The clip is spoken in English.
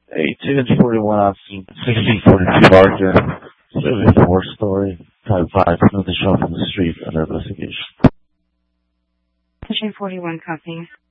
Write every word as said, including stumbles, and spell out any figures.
Hey, two forty-one on sixteen forty-two Barker. Movie four story. Type five. Another show from the street under investigation. Station forty-one company.